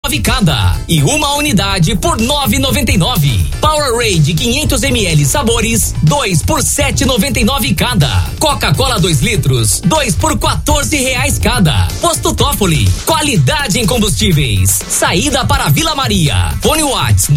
cada. E uma unidade por R$ 9,99. Powerade 500 ml sabores, 2 por R$ 7,99 cada. Coca-Cola 2 litros, 2 por R$ 14 cada. Posto Toffoli, qualidade em combustíveis. Saída para Vila Maria. Fone Whats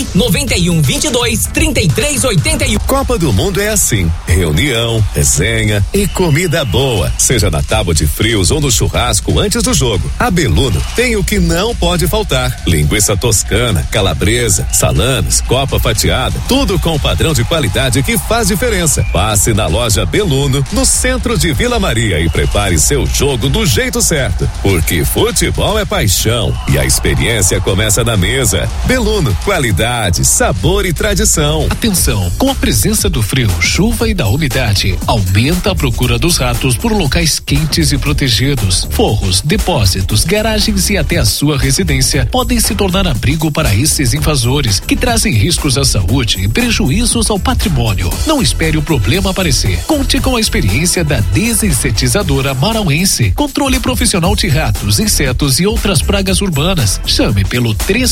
991223381. Copa do Mundo é assim: reunião, resenha e comida boa. Seja na tábua de frios ou no churrasco antes do jogo. A Beluno tem o que não pode faltar: linguiça toscana, calabresa, salames, copa fatiada, tudo com o padrão de qualidade que faz diferença. Passe na loja Beluno, no centro de Vila Maria, e prepare seu jogo do jeito certo, porque futebol é paixão e a experiência começa na mesa. Beluno, qualidade, sabor e tradição. Atenção, com a presença do frio, chuva e da umidade, aumenta a procura dos ratos por locais quentes e protegidos. Forros, depósitos, garagens e até a sua residência podem se tornar abrigo para esses invasores, que trazem riscos à saúde e prejuízos ao patrimônio. Não espere o problema aparecer. Conte com a experiência da desinsetizadora marauense. Controle profissional de ratos, insetos e outras pragas urbanas. Chame pelo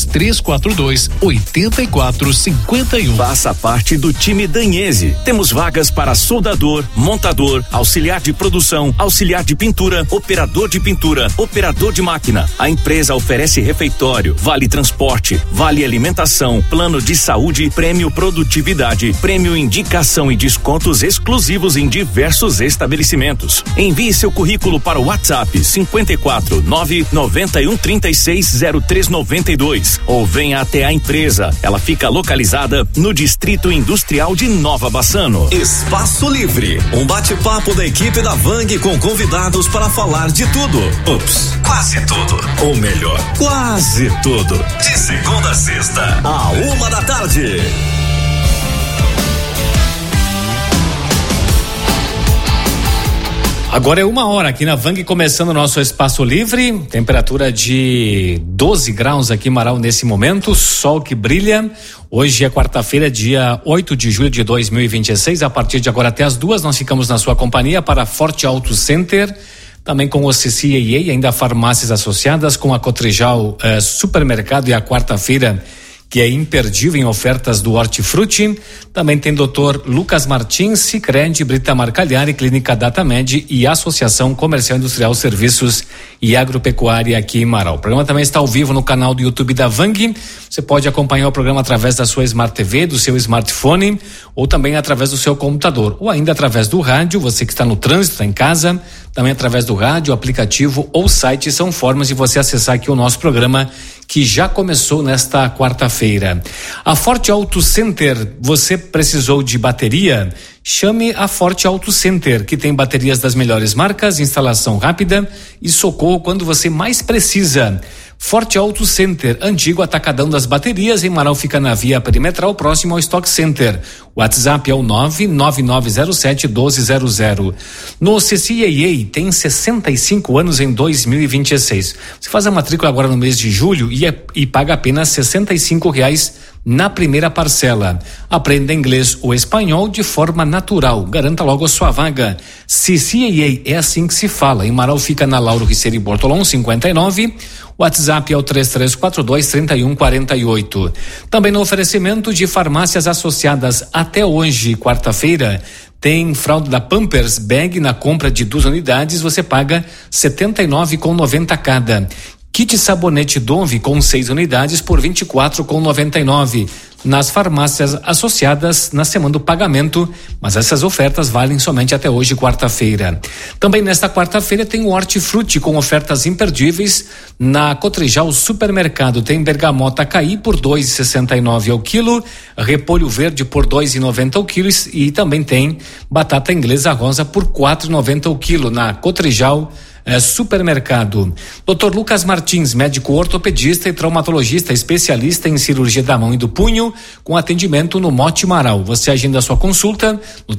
3342-8451. Faça parte do time Danhese. Temos vagas para soldador, montador, auxiliar de produção, auxiliar de pintura, operador de máquina. A empresa oferece refeitório, vale transporte, vale alimentação, plano de saúde, prêmio produtividade, prêmio indicação e descontos exclusivos em diversos estabelecimentos. Envie seu currículo para o WhatsApp 54 991 36 0392 ou venha até a empresa. Ela fica localizada no Distrito Industrial de Nova Bassano. Espaço Livre, um bate-papo da equipe da Vang com convidados para falar de tudo. Ups, quase tudo. Ou melhor, quase tudo. De segunda a sexta, à 13h. Agora é 1h aqui na Vang, começando o nosso Espaço Livre. Temperatura de 12 graus aqui em Marau nesse momento, sol que brilha. Hoje é quarta-feira, dia 8 de julho de 2026. A partir de agora até as 2 nós ficamos na sua companhia para Forte Auto Center, também com o CCIA, ainda farmácias associadas, com a Cotrijal Supermercado e a quarta-feira, que é imperdível em ofertas do Hortifruti. Também tem Dr. Lucas Martins, Sicredi, Brita Marcagliari, Clínica Datamed e Associação Comercial Industrial Serviços e Agropecuária aqui em Marau. O programa também está ao vivo no canal do YouTube da Vang. Você pode acompanhar o programa através da sua Smart TV, do seu smartphone, ou também através do seu computador, ou ainda através do rádio. Você que está no trânsito, está em casa, também através do rádio, aplicativo ou site, são formas de você acessar aqui o nosso programa, que já começou nesta quarta-feira. A Forte Auto Center, você precisou de bateria? Chame a Forte Auto Center, que tem baterias das melhores marcas, instalação rápida e socorro quando você mais precisa. Forte Auto Center, antigo atacadão das baterias, em Marau, fica na via perimetral, próximo ao Stock Center. O WhatsApp é o 99907-1200. No CCIA tem 65 anos em 2026. Você faz a matrícula agora no mês de julho e paga apenas R$65 na primeira parcela. Aprenda inglês ou espanhol de forma natural. Garanta logo a sua vaga. CCIA, é assim que se fala. Em Marau fica na Lauro Riceiro e Bortolão 59. O WhatsApp é o 3342-3148. Também no oferecimento de farmácias associadas, até hoje, quarta-feira, tem fralda da Pampers Bag. Na compra de 2 unidades você paga R$ 79,90 cada. Kit sabonete Dove com 6 unidades por R$ 24,99. Nas farmácias associadas, na semana do pagamento, mas essas ofertas valem somente até hoje, quarta-feira. Também nesta quarta-feira tem o Hortifruti com ofertas imperdíveis. Na Cotrijal Supermercado tem bergamota Caí por R$ 2,69 ao quilo, repolho verde por R$ 2,90 ao quilo e também tem batata inglesa rosa por R$ 4,90 ao quilo na Cotrijal Supermercado. Dr. Lucas Martins, médico ortopedista e traumatologista, especialista em cirurgia da mão e do punho, com atendimento no Mote Marau. Você agenda a sua consulta no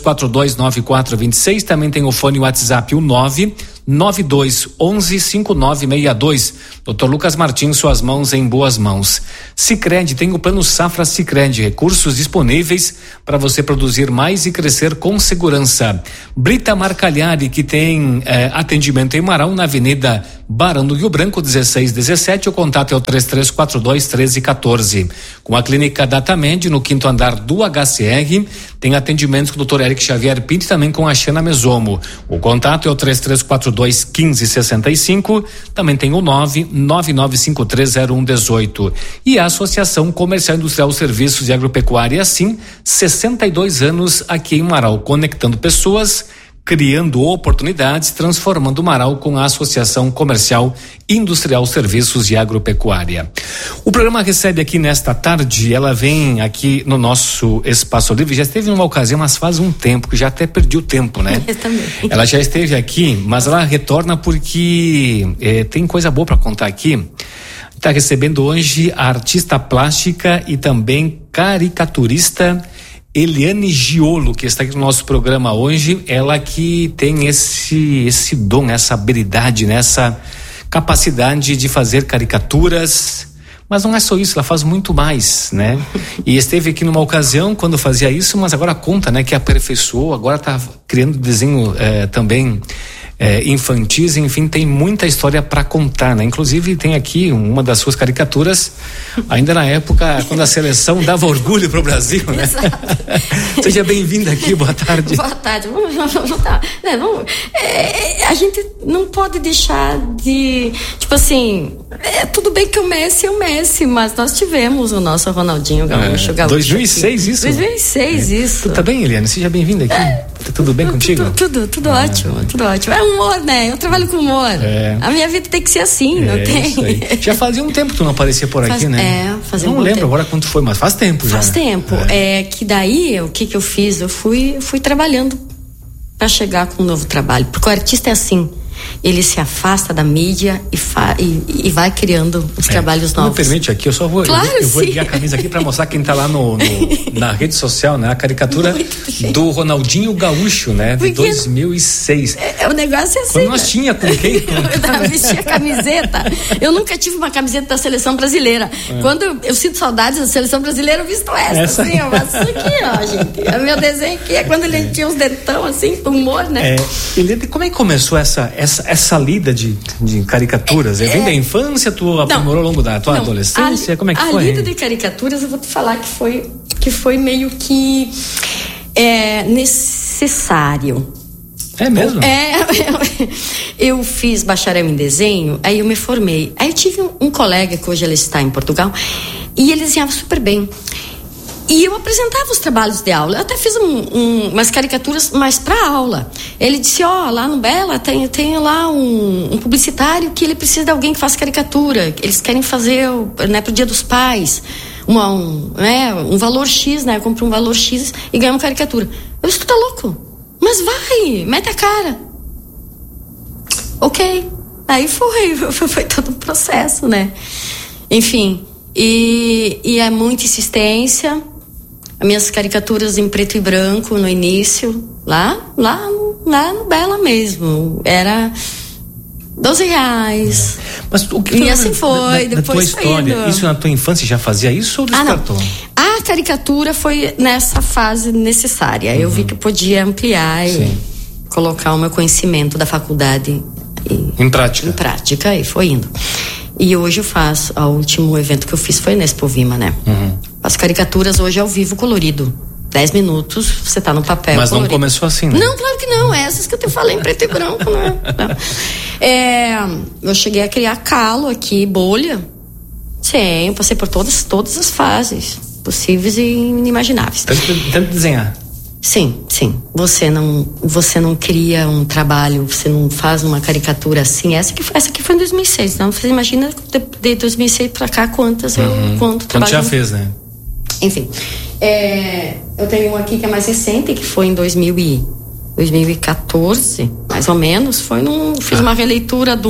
33429426. Também tem o fone WhatsApp 992115962. Dr. Lucas Martins, suas mãos em boas mãos. Sicredi, tem o plano Safra Sicredi, recursos disponíveis para você produzir mais e crescer com segurança. Brita Marcagliari, que tem atendimento em Marau, na Avenida Barão do Rio Branco 1617. O contato é o 3342-1314. Com a clínica Datamed no 5º andar do HCR, tem atendimentos com o Dr. Eric Xavier Pinto e também com a Xana Mesomo. O contato é o 3342-1565. Também tem o 999530118. E a Associação Comercial Industrial Serviços e Agropecuária, assim, 62 anos aqui em Marau, conectando pessoas, criando oportunidades, transformando o Marau com a Associação Comercial Industrial Serviços e Agropecuária. O programa recebe aqui nesta tarde, ela vem aqui no nosso Espaço Livre, já esteve numa ocasião, mas faz um tempo, que já até perdi o tempo, né? Eu também. Ela já esteve aqui, mas ela retorna porque tem coisa boa para contar aqui. Está recebendo hoje a artista plástica e também caricaturista Eliane Giolo, que está aqui no nosso programa hoje. Ela que tem esse dom, essa habilidade, essa capacidade de fazer caricaturas, mas não é só isso, ela faz muito mais, né? E esteve aqui numa ocasião quando fazia isso, mas agora conta, né, que aperfeiçoou, agora está criando desenho também infantis, enfim, tem muita história para contar, né? Inclusive tem aqui uma das suas caricaturas, ainda na época quando a seleção dava orgulho pro Brasil, né? Exato. Seja bem-vinda aqui, boa tarde. Boa tarde. A gente não pode deixar de, tipo assim, tudo bem que o Messi é o Messi, mas nós tivemos o nosso Ronaldinho Gaúcho. 2006 aqui. Isso? 2006 isso. Tá bem, Eliane? Seja bem-vinda aqui. Tá tudo bem contigo? Tudo ótimo, tudo ótimo. É humor, né? Eu trabalho com humor. A minha vida tem que ser assim, não tem? Isso aí. Já fazia um tempo que tu não aparecia por aqui, né? Fazia não lembro agora quanto foi, mas faz tempo já. Faz tempo. Que daí, o que eu fiz? Eu fui trabalhando para chegar com um novo trabalho. Porque o artista é assim. Ele se afasta da mídia e vai criando os trabalhos novos. Me permite aqui, eu só vou eu vou ligar a camisa aqui para mostrar quem tá lá na rede social, né? A caricatura do Ronaldinho Gaúcho, né? De 2006. O negócio é assim. Quando nós tinha com quem? Eu vestia camiseta. Eu nunca tive uma camiseta da seleção brasileira. Quando eu sinto saudades da seleção brasileira, eu visto essa assim, ó. Isso aqui, ó, gente. O meu desenho aqui é quando ele tinha uns dentão assim, humor, né? Como é que começou essa lida de caricaturas? Vem da infância, tu aprimorou ao longo da tua adolescência? Como é que foi? A lida de caricaturas, eu vou te falar que foi meio que necessário. É mesmo? Eu fiz bacharel em desenho, aí eu me formei. Aí eu tive um colega que hoje ele está em Portugal e ele desenhava super bem. E eu apresentava os trabalhos de aula. Eu até fiz umas caricaturas mais para aula. Ele disse, lá no Bela tem lá um publicitário que ele precisa de alguém que faça caricatura. Eles querem fazer, né, pro Dia dos Pais, um valor X, né? Eu compro um valor X e ganho uma caricatura. Eu disse, tu tá louco? Mas vai, mete a cara. Ok. Aí foi todo um processo, né? Enfim, e é muita insistência. As minhas caricaturas em preto e branco no início, lá no Bela mesmo, era R$12. Mas o que e assim foi, depois tua história, foi indo. Isso na tua infância já fazia isso ou descartou? A caricatura foi nessa fase necessária. Eu vi que eu podia ampliar e colocar o meu conhecimento da faculdade em prática. Em prática, e foi indo. E hoje eu faço, o último evento que eu fiz foi na Expo Vima, né? As caricaturas hoje ao vivo colorido. 10 minutos, você tá no papel. Mas colorido. Não começou assim, né? Não, claro que não. Essas que eu te falei em preto e branco, né? Eu cheguei a criar calo aqui, bolha. Sim, eu passei por todas as fases possíveis e inimagináveis. Tenta desenhar. Sim. Você não cria um trabalho, você não faz uma caricatura assim. Essa aqui foi em 2006, não? Você imagina de 2006 pra cá quanto trabalho. Já fez, né? Enfim, eu tenho uma aqui que é mais recente, que foi em 2014, mais ou menos. Fiz uma releitura de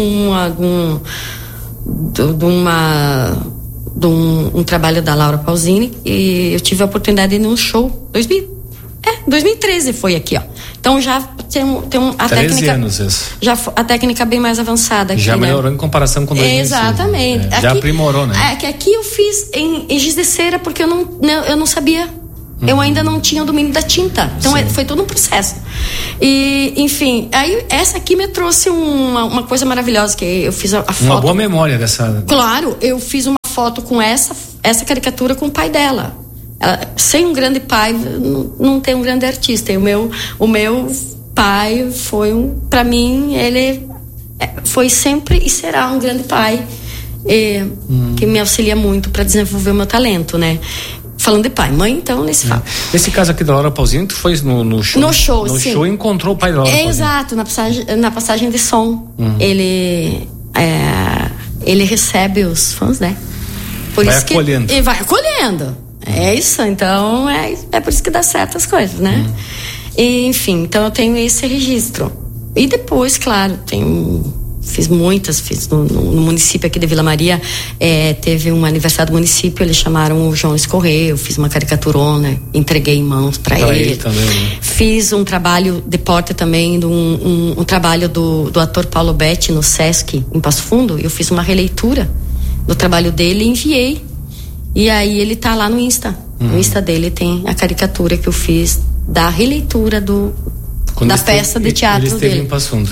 um trabalho da Laura Pausini, e eu tive a oportunidade de ir num show 2013 foi aqui, ó. Então já tem a 13 técnica. Anos isso. Já a técnica bem mais avançada aqui. Já melhorou, né? Em comparação com 2005. Exatamente. Já aprimorou, né? Que aqui eu fiz em giz de cera porque eu não sabia Eu ainda não tinha o domínio da tinta. Então foi todo um processo. E, enfim, aí essa aqui me trouxe uma coisa maravilhosa, que eu fiz a foto. Uma boa memória dessa... Claro, eu fiz uma foto com essa caricatura com o pai dela. Sem um grande pai, não tem um grande artista. E o meu pai foi para mim, ele foi sempre e será um grande pai, que me auxilia muito para desenvolver o meu talento, né? Falando de pai, mãe, então nesse fala. Nesse caso aqui da Laura Pausini, tu foi no show? No show, sim. Show e encontrou o pai da Laura Pausini. Exato, na passagem de som. Ele recebe os fãs, né? Por vai isso acolhendo. E vai acolhendo. É isso, então é por isso que dá certo as coisas, né? E, enfim, então eu tenho esse registro. E depois, claro, fiz no município aqui de Vila Maria, teve um aniversário do município, eles chamaram o João Escorrer, eu fiz uma caricaturona, entreguei em mãos para ele também, né? Fiz um trabalho de porta também, um trabalho do ator Paulo Betti no Sesc em Passo Fundo. Eu fiz uma releitura do trabalho dele e enviei, e aí ele tá lá no Insta. No Insta dele tem a caricatura que eu fiz da releitura da peça de teatro dele. Em Passo Fundo.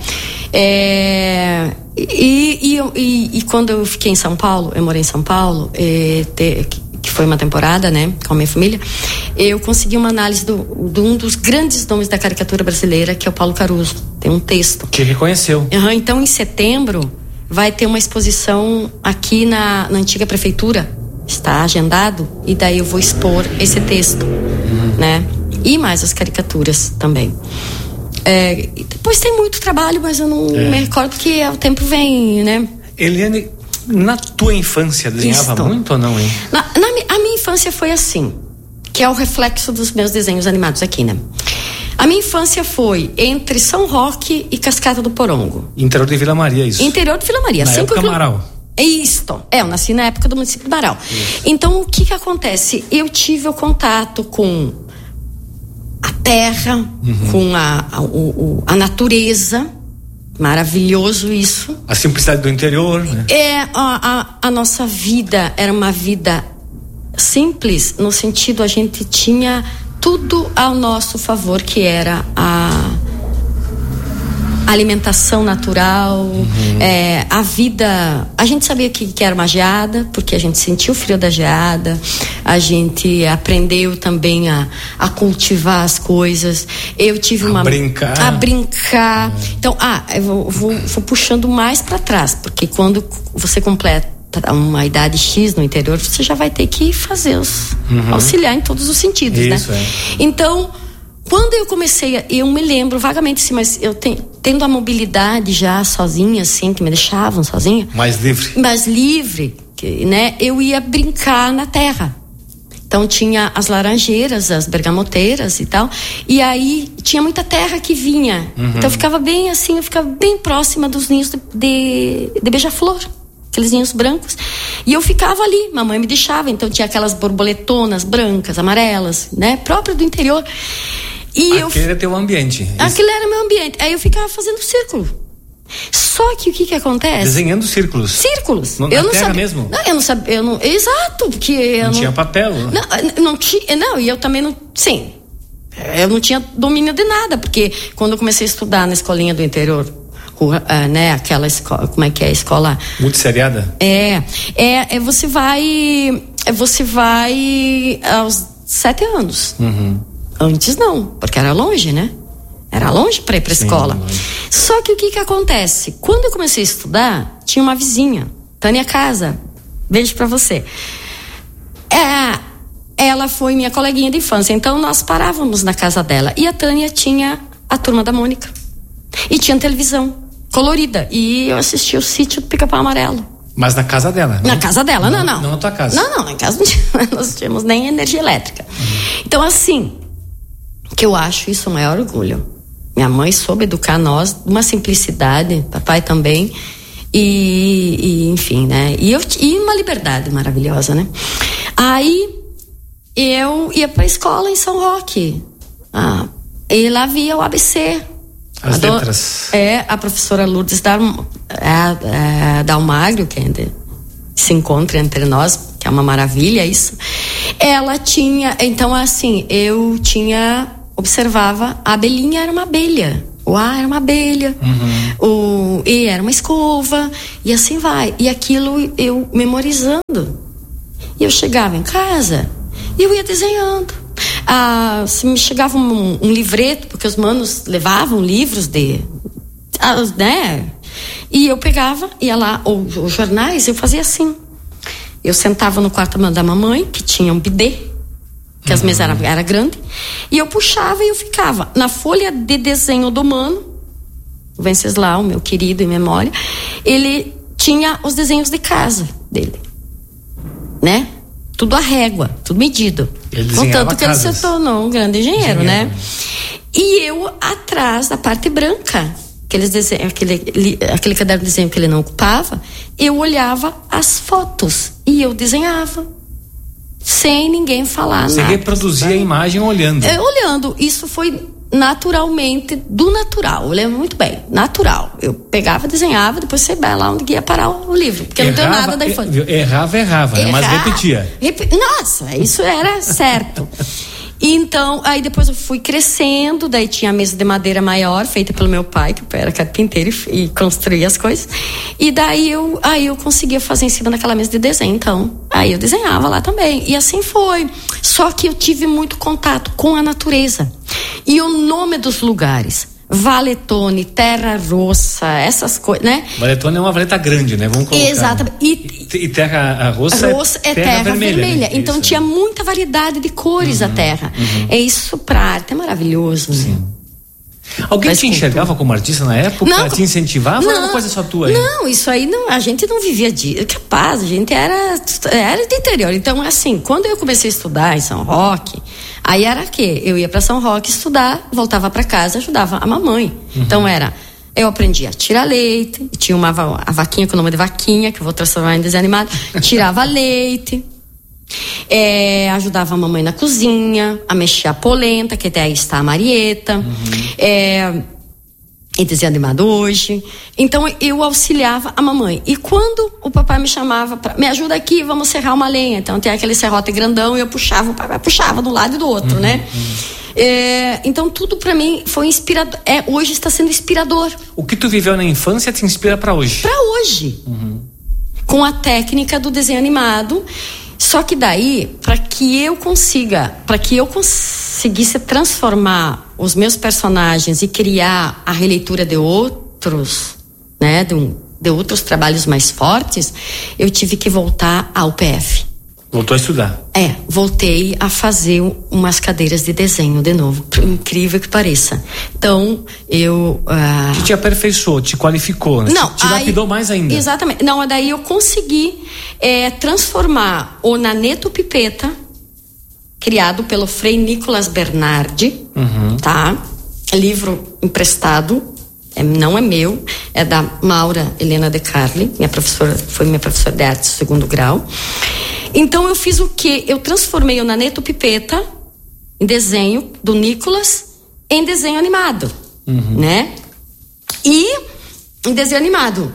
E quando eu fiquei em São Paulo, eu morei em São Paulo, que foi uma temporada, né, com a minha família, eu consegui uma análise de um dos grandes nomes da caricatura brasileira, que é o Paulo Caruso. Tem um texto. Que reconheceu. Então, em setembro, vai ter uma exposição aqui na antiga prefeitura. Está agendado, e daí eu vou expor esse texto, né? E mais as caricaturas também. Depois tem muito trabalho, mas eu não me recordo, porque o tempo vem, né? Eliane, na tua infância desenhava muito ou não, hein? A minha infância foi assim, que é o reflexo dos meus desenhos animados aqui, né? A minha infância foi entre São Roque e Cascata do Porongo. Interior de Vila Maria, isso? Interior de Vila Maria. Na época Amaral. Eu nasci na época do município do Amaral. Então, o que acontece? Eu tive o contato com a terra, com a natureza. Maravilhoso isso. A simplicidade do interior, né? A nossa vida era uma vida simples, no sentido, a gente tinha tudo ao nosso favor, que era a alimentação natural, a vida. A gente sabia que era uma geada, porque a gente sentiu o frio da geada, a gente aprendeu também a cultivar as coisas. Eu tive a brincar. Então, eu vou puxando mais para trás, porque quando você completa uma idade X no interior, você já vai ter que fazer auxiliar em todos os sentidos, isso, né? Então, quando eu comecei, eu me lembro vagamente, assim, mas eu tendo a mobilidade já sozinha, assim, que me deixavam sozinha. Mais livre, né? Eu ia brincar na terra. Então tinha as laranjeiras, as bergamoteiras e tal. E aí tinha muita terra que vinha. Então eu ficava bem assim, eu ficava bem próxima dos ninhos de beija-flor. Aqueles ninhos brancos. E eu ficava ali, mamãe me deixava. Então tinha aquelas borboletonas brancas, amarelas, né? Próprio do interior. Aquele era teu ambiente. Aquele era meu ambiente. Aí eu ficava fazendo círculo. Só que o que acontece? Desenhando círculos. Círculos. Na eu não terra sabia mesmo? Não, eu não sabia. Exato, porque eu não tinha papel. Não tinha. Não, e eu também não. Sim. Eu não tinha domínio de nada, porque quando eu comecei a estudar na escolinha do interior, né, aquela escola, como é que é a escola? Multisseriada? Você vai aos 7 anos. Antes não, porque era longe, né? Era longe para ir para escola. Só que o que acontece? Quando eu comecei a estudar, tinha uma vizinha, Tânia Casa. Beijo para você. Ela foi minha coleguinha de infância, então nós parávamos na casa dela. E a Tânia tinha a Turma da Mônica. E tinha televisão colorida. E eu assistia o Sítio do Pica-Pau Amarelo. Mas na casa dela? Na casa dela, não. Não na tua casa? Não, em casa nós não tínhamos nem energia elétrica. Então, assim, que eu acho isso o maior orgulho. Minha mãe soube educar nós, uma simplicidade, papai também, e enfim, né? E uma liberdade maravilhosa, né? Aí eu ia pra escola em São Roque. E lá via o ABC. As letras. A professora Lourdes Dalmagro, que ainda se encontra entre nós, que é uma maravilha isso. Ela tinha, então assim, observava, a abelhinha era uma abelha, o A era uma abelha, o E era uma escova, e assim vai. E aquilo eu memorizando. E eu chegava em casa e eu ia desenhando. Se me chegava um livreto, porque os manos levavam livros né? E eu pegava, ia lá, ou jornais, eu fazia assim. Eu sentava no quarto da mamãe, que tinha um bidê, que as mesas eram grandes, e eu puxava e eu ficava na folha de desenho do mano, o Venceslau, meu querido em memória, ele tinha os desenhos de casa dele, né? Tudo à régua, tudo medido. Contanto que ele se tornou um grande engenheiro, né? E eu atrás da parte branca, aquele caderno de desenho que ele não ocupava, eu olhava as fotos e eu desenhava sem ninguém falar nada. Você reproduzia a imagem olhando. Olhando. Isso foi naturalmente, do natural. Eu lembro muito bem, natural. Eu pegava, desenhava, depois você vai lá onde ia parar o livro, porque não deu nada da infância. Errava, mas repetia. Nossa, isso era certo. Então, aí depois eu fui crescendo, daí tinha a mesa de madeira maior, feita pelo meu pai, que o pai era carpinteiro e construía as coisas. E daí eu conseguia fazer em cima daquela mesa de desenho, então. Aí eu desenhava lá também. E assim foi. Só que eu tive muito contato com a natureza. E o nome dos lugares, Valetone, Terra Rossa, essas coisas, né? Valetone é uma valeta grande, né? Vamos colocar. Exatamente. E Terra Rossa é terra vermelha. Né? Então tinha muita variedade de cores a terra. É isso pra arte, é maravilhoso. Sim. Né? Alguém te enxergava como artista na época? Não, te incentivava ou era uma coisa só tua aí? Não, isso aí não, a gente não vivia disso. Capaz, a gente era de interior. Então, assim, quando eu comecei a estudar em São Roque, aí era que eu ia para São Roque estudar, voltava para casa, ajudava a mamãe. Então eu aprendi a tirar leite, tinha a vaquinha com o nome de vaquinha, que eu vou transformar em desenho animado, tirava leite. Ajudava a mamãe na cozinha, a mexer a polenta, que até aí está a Marieta, e desenho animado hoje. Então eu auxiliava a mamãe. E quando o papai me chamava para me ajuda aqui, vamos serrar uma lenha. Então tem aquele serrote grandão e eu puxava, o papai puxava de um lado e do outro, né? Então tudo para mim foi inspirador. Hoje está sendo inspirador. O que tu viveu na infância te inspira para hoje? Para hoje. Com a técnica do desenho animado. Só que daí, para que eu conseguisse transformar os meus personagens e criar a releitura de outros, né, de outros trabalhos mais fortes, eu tive que voltar ao UPF. Voltou a estudar? Voltei a fazer umas cadeiras de desenho de novo, por incrível que pareça. Então, que te aperfeiçoou, te qualificou, né? Não, te lapidou mais ainda. Exatamente. Não, daí eu consegui transformar o Naneto Pipeta, criado pelo Frei Nicolas Bernardi, tá? Livro emprestado, não é meu, é da Maura Helena De Carli, foi minha professora de arte de 2º grau. Então eu fiz o quê? Eu transformei o Naneto Pipeta em desenho do Nicolas em desenho animado, né? E em desenho animado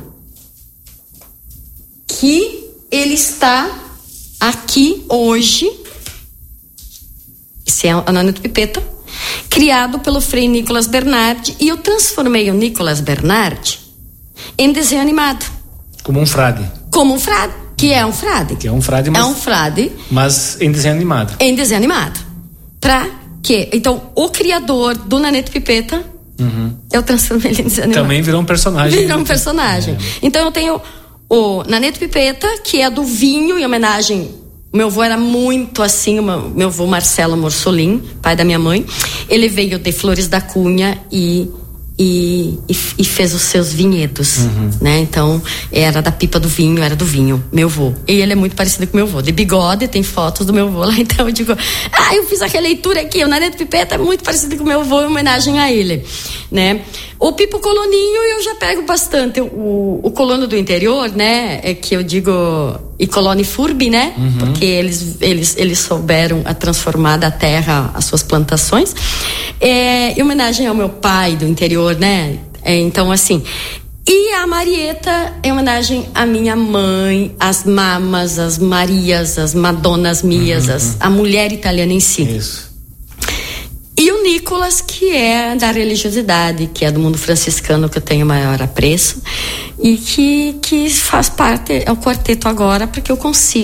que ele está aqui hoje. Esse é o Naneto Pipeta, criado pelo Frei Nicolas Bernardi, e eu transformei o Nicolas Bernardi em desenho animado. Como um frade. Que é um frade. Mas... É um frade. Mas em desenho animado. Em desenho animado. Pra quê? Então, o criador do Naneto Pipeta, eu transformei ele em desenho animado. Também virou um personagem. Então, eu tenho o Naneto Pipeta, que é do vinho, em homenagem... Meu avô era muito assim, meu avô Marcelo Morsolim, pai da minha mãe. Ele veio de Flores da Cunha e fez os seus vinhedos, né? Então, era da pipa do vinho, era do vinho, meu avô. E ele é muito parecido com meu avô. De bigode, tem fotos do meu avô lá. Então, eu digo, eu fiz a releitura aqui. O Naneto Pipeta é muito parecido com meu avô, em homenagem a ele, né? O Pipo Coloninho, eu já pego bastante. O colono do interior, né? É que eu digo... E Colone Furbi, né? Porque eles souberam a transformar da terra as suas plantações. Em homenagem ao meu pai do interior, né? Então, assim... E a Marieta é homenagem à minha mãe, às mamas, às Marias, às Madonas Mias, a mulher italiana em si. Isso. E o Nicolas, que é da religiosidade, que é do mundo franciscano, que eu tenho maior apreço, e que faz parte, é o quarteto agora, para que eu consiga